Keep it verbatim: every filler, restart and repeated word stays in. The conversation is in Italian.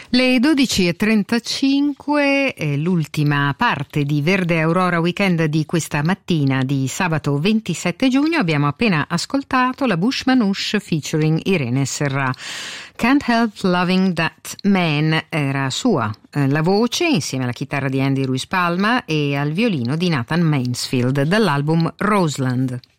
Le dodici e trentacinque, eh, l'ultima parte di Verde Aurora Weekend di questa mattina di sabato ventisette giugno. Abbiamo appena ascoltato la Bush Manouche featuring Irene Serra. Can't Help Loving That Man era sua, eh, la voce insieme alla chitarra di Andy Ruiz Palma e al violino di Nathan Mansfield dall'album Roseland.